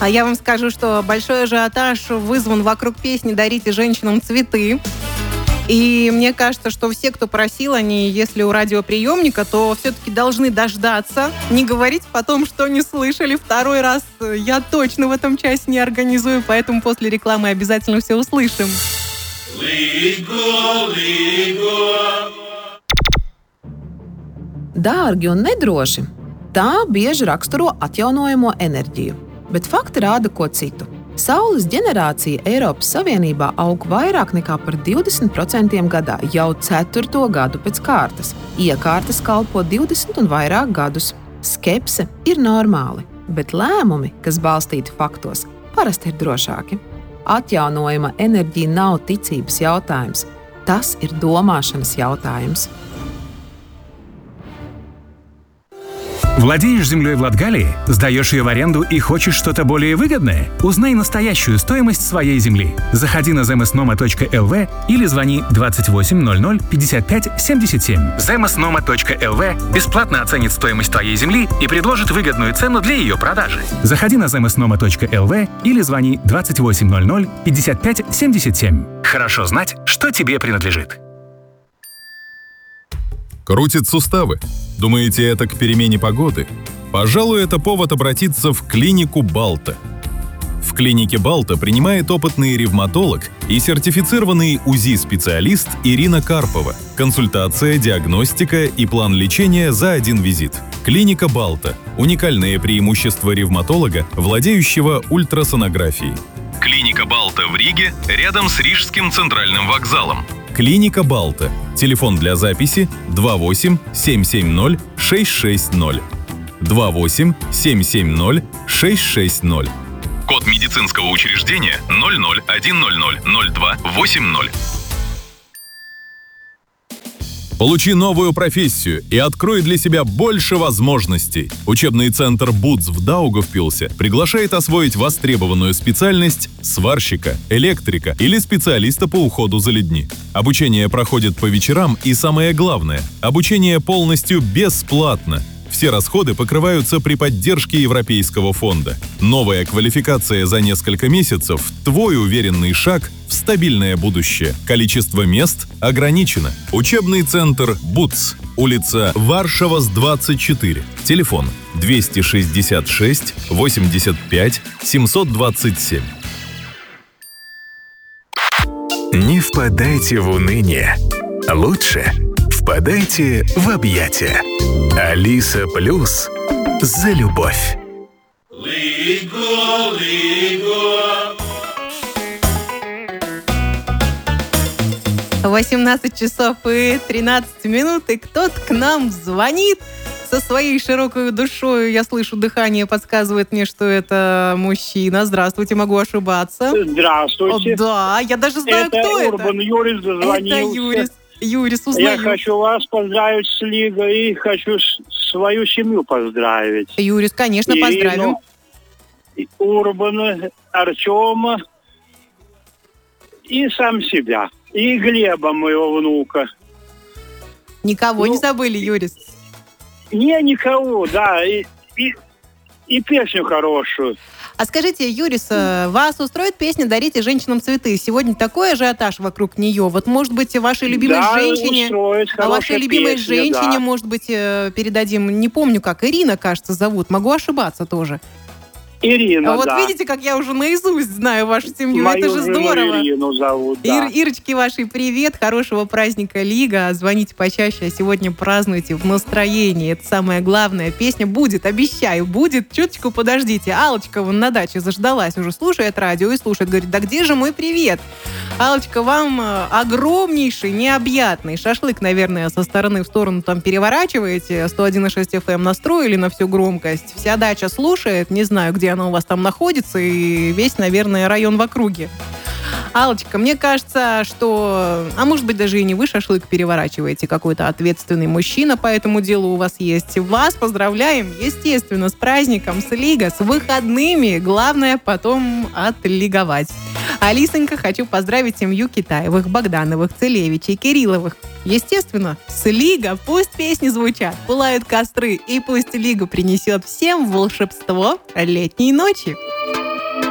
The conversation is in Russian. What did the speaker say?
А я вам скажу, что большой ажиотаж вызван вокруг песни «Дарите женщинам цветы». И мне кажется, что все, кто просил, они, если у радиоприемника, то все-таки должны дождаться, не говорить потом, что не слышали. Второй раз я точно в этом часе не организую, поэтому после рекламы обязательно все услышим. Dārgi un nedroši. Tā bieži raksturo atjaunojamo enerģiju, bet fakti rāda ko citu. Saules ģenerācija Eiropas Savienībā aug vairāk nekā par 20% gadā jau 4. gadu pēc kārtas. Iekārtas kalpo 20 un vairāk gadus. Skepse ir normāli, bet lēmumi, kas balstīti faktos, parasti ir drošāki. Atjaunojama enerģija nav ticības jautājums. Tas ir domāšanas jautājums. Владеешь землей в Латгалии? Сдаешь ее в аренду и хочешь что-то более выгодное? Узнай настоящую стоимость своей земли. Заходи на zemesnoma.lv или звони 28 00 55 77. zemesnoma.lv бесплатно оценит стоимость твоей земли и предложит выгодную цену для ее продажи. Заходи на zemesnoma.lv или звони 28 00 55 77. Хорошо знать, что тебе принадлежит. Крутит суставы? Думаете, это к перемене погоды? Пожалуй, это повод обратиться в клинику Балта. В клинике Балта принимает опытный ревматолог и сертифицированный УЗИ-специалист Ирина Карпова. Консультация, диагностика и план лечения за один визит. Клиника Балта – уникальное преимущество ревматолога, владеющего ультрасонографией. Клиника Балта в Риге, рядом с Рижским центральным вокзалом. Клиника Балта. Телефон для записи 28 770 660. 28 770 660. Код медицинского учреждения 00100280. Получи новую профессию и открой для себя больше возможностей. Учебный центр БУЦ в Даугавпилсе приглашает освоить востребованную специальность сварщика, электрика или специалиста по уходу за людьми. Обучение проходит по вечерам и, самое главное, обучение полностью бесплатно. Все расходы покрываются при поддержке Европейского фонда. Новая квалификация за несколько месяцев – твой уверенный шаг в стабильное будущее. Количество мест ограничено. Учебный центр БУЦ. Улица Варшавас, 24. Телефон 266 85 727. Не впадайте в уныние. Лучше впадайте в объятия. Алиса Плюс за любовь. 18 часов и 13 минут, и кто-то к нам звонит со своей широкой душой. Я слышу, дыхание подсказывает мне, что это мужчина. Здравствуйте, могу ошибаться. Здравствуйте. О, да, я даже знаю, кто это. Урбан Юрис дозвонился. Это Юрис, узнаю. Я хочу вас поздравить с Лигой и хочу свою семью поздравить. Юрис, конечно, поздравим. Урбана, Артема и сам себя. И Глеба, моего внука. Никого не забыли, Юрис? Никого, да. И песню хорошую. А скажите, Юрис, вас устроит песня «Дарите женщинам цветы»? Сегодня такой ажиотаж вокруг нее. Вот, может быть, вашей любимой женщине... устроит. А вашей любимой песня, женщине, да. Может быть, передадим... Не помню как. Ирина, кажется, зовут. Могу ошибаться тоже. Ирина, А вот да. видите, как я уже наизусть знаю вашу семью. Мою Это же здорово. Ирину зовут, да. Ирочке вашей привет, хорошего праздника Лига. Звоните почаще, а сегодня празднуйте в настроении. Это самое главное. Песня будет, обещаю, будет. Чуточку подождите. Аллочка вон на даче заждалась, уже слушает радио и слушает. Говорит, да где же мой привет? Аллочка, вам огромнейший, необъятный шашлык, наверное, со стороны в сторону там переворачиваете. 101,6 FM настроили на всю громкость. Вся дача слушает, не знаю, где она у вас там находится, и весь, наверное, район в округе. Аллочка, мне кажется, что... А может быть, даже и не вы шашлык переворачиваете, какой-то ответственный мужчина по этому делу у вас есть. Вас поздравляем, естественно, с праздником, с Лига, с выходными. Главное потом отлиговать. Алисонька, хочу поздравить семью Китаевых, Богдановых, Целевичей, Кирилловых. Естественно, с Лига. Пусть песни звучат, пылают костры, и пусть Лига принесет всем волшебство летней ночи.